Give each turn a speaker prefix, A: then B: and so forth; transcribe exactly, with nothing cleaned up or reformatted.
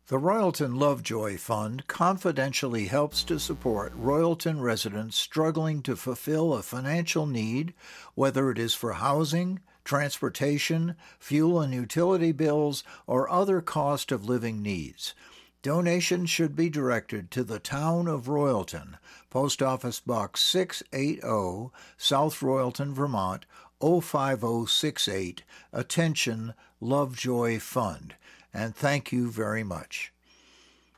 A: The Royalton Lovejoy Fund confidentially helps to support Royalton residents struggling to fulfill a financial need, whether it is for housing, transportation, fuel and utility bills, or other cost of living needs. Donations should be directed to the Town of Royalton, Post Office Box six eighty, South Royalton, Vermont, oh five oh six eight. Attention, Lovejoy Fund. And thank you very much.